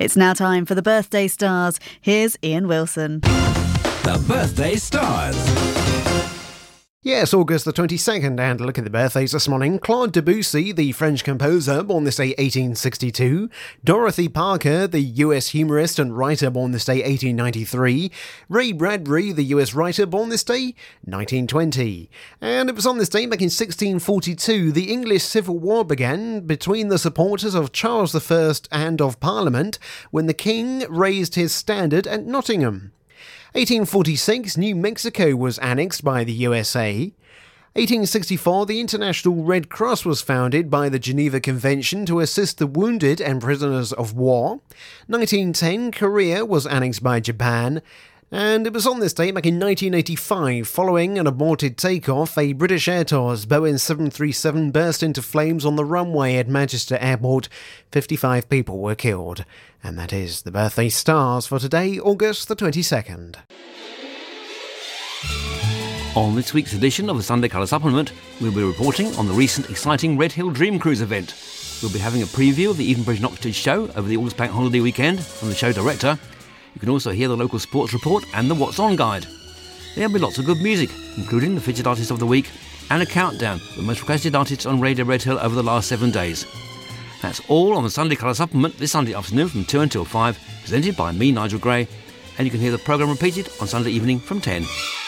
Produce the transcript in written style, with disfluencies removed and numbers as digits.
It's now time for the Birthday Stars. Here's Ian Wilson. The Birthday Stars. Yes, August the 22nd, and look at the birthdays this morning. Claude Debussy, the French composer, born this day 1862. Dorothy Parker, the US humorist and writer, born this day 1893. Ray Bradbury, the US writer, born this day 1920. And it was on this day back in 1642 the English Civil War began between the supporters of Charles I and of Parliament when the King raised his standard at Nottingham. 1846, New Mexico was annexed by the USA. 1864, the International Red Cross was founded by the Geneva Convention to assist the wounded and prisoners of war. 1910, Korea was annexed by Japan. And it was on this day back in 1985, following an aborted takeoff, a British Airtours Boeing 737 burst into flames on the runway at Manchester Airport. 55 people were killed. And that is the Birthday Stars for today, August the 22nd. On this week's edition of the Sunday Colour Supplement, we'll be reporting on the recent exciting Red Hill Dream Cruise event. We'll be having a preview of the Edenbridge and Oxford show over the August Bank Holiday weekend from the show director. You can also hear the local sports report and the What's On guide. There'll be lots of good music, including the Featured Artist of the Week and a countdown of the most requested artists on Radio Red Hill over the last 7 days. That's all on the Sunday Colour Supplement this Sunday afternoon from 2 until 5, presented by me, Nigel Gray, and you can hear the programme repeated on Sunday evening from 10.